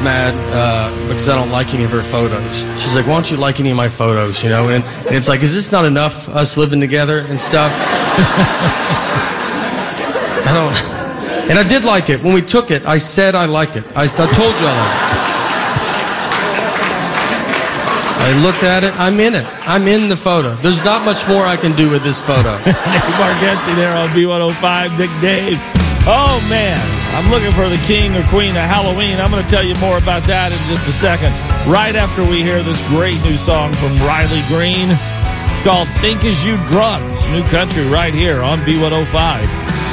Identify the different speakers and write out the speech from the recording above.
Speaker 1: mad because I don't like any of her photos. She's like, why don't you like any of my photos, you know? And it's like, is this not enough, us living together and stuff? And I did like it. When we took it, I said I like it. I told you I like it. I looked at it. I'm in it. I'm in the photo. There's not much more I can do with this photo.
Speaker 2: Dave Bargatze there on B105. Big Dave. Oh, man. I'm looking for the king or queen of Halloween. I'm going to tell you more about that in just a second. Right after we hear this great new song from Riley Green. It's called Think As You Drugs. New country right here on B105.